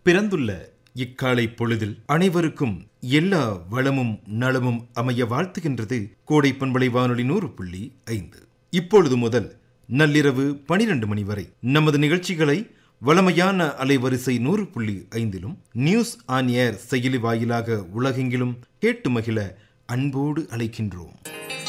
பிறந்துள்ள இக்காலை பொழுதில் அனைவருக்கும் எல்லா வளமும் நலமும் அமைய வாழ்த்துகின்றது கோடை பண்பலை வானொலி 100.5. இப்பொழுது முதல் நள்ளிரவு 12 மணி வரை நமது நிகழ்ச்சிகளை வளமையான அலைவரிசை 100.5 நியூஸ் ஆன் ஏர் செயலி வாயிலாக உலகெங்கிலும் கேட்டு மகிழ அன்போடு அழைக்கின்றோம்.